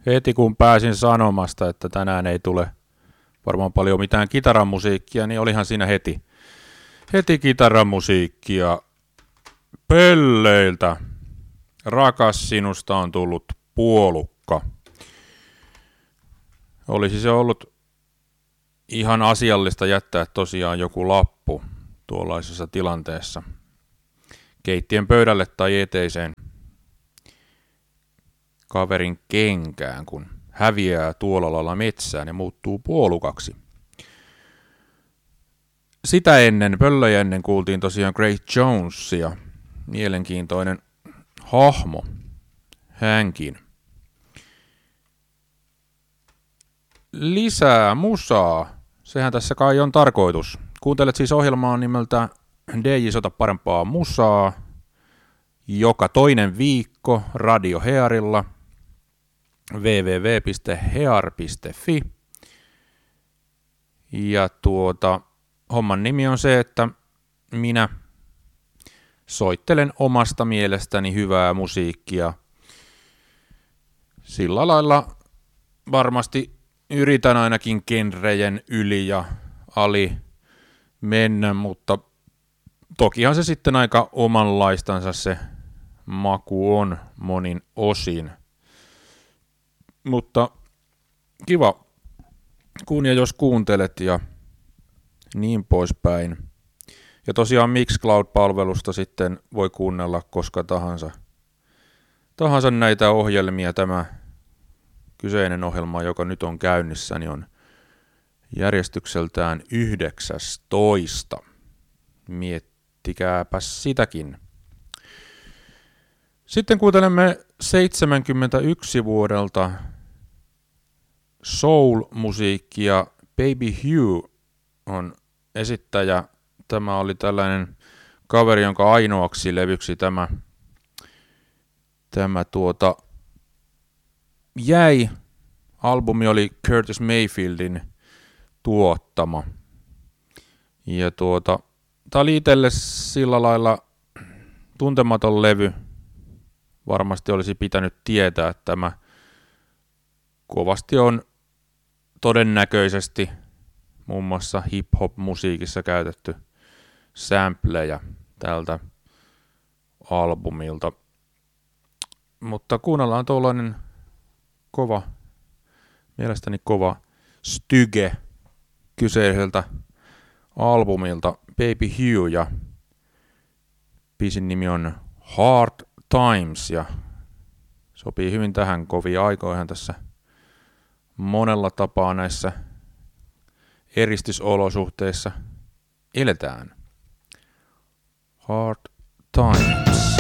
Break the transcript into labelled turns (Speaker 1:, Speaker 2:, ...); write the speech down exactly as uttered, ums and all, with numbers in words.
Speaker 1: heti kun pääsin sanomasta, että tänään ei tule varmaan paljon mitään kitaramusiikkia, niin olihan siinä heti, heti kitaramusiikkia Pelleiltä. Rakas, sinusta on tullut puolukka. Olisi se ollut ihan asiallista jättää tosiaan joku lappu tuollaisessa tilanteessa keittiön pöydälle tai eteiseen kaverin kenkään, kun häviää tuolla lailla metsään ja muuttuu puolukaksi. Sitä ennen, pöllöjä ennen kuultiin tosiaan Grace Jonesia, mielenkiintoinen hahmo hänkin. Lisää musaa, sehän tässä kai on tarkoitus. Kuuntelet siis ohjelmaa nimeltä D J Sota parempaa musaa, joka toinen viikko Radio Hearilla, double-u double-u double-u piste hear piste fi. Ja tuota, homman nimi on se, että minä soittelen omasta mielestäni hyvää musiikkia. Sillä lailla varmasti yritän ainakin genrejen yli ja ali mennä, mutta tokihan se sitten aika omanlaistansa se maku on monin osin. Mutta kiva, kun ja jos kuuntelet ja niin poispäin. Ja tosiaan Mixcloud-palvelusta sitten voi kuunnella koska tahansa, tahansa näitä ohjelmia. Tämä kyseinen ohjelma, joka nyt on käynnissä, niin on järjestykseltään yhdeksästoista. Miettikääpäs sitäkin. Sitten kuuntelemme seitsemänkymmentäyksi vuodelta soul-musiikkia. Baby Hugh on esittäjä. Tämä oli tällainen kaveri, jonka ainoaksi levyksi tämä, tämä tuota, jäi. Albumi oli Curtis Mayfieldin tuottama. Ja tuota, tämä oli itselle sillä lailla tuntematon levy. Varmasti olisi pitänyt tietää, että tämä kovasti on todennäköisesti muun muassa hip-hop-musiikissa käytetty sampleja tältä albumilta. Mutta kuunnellaan tuollainen kova, mielestäni kova styge kyseiseltä albumilta Baby Hugh, ja biisin nimi on Hard Times ja sopii hyvin tähän koviin aikoihin tässä monella tapaa näissä eristysolosuhteissa eletään. Hard Time.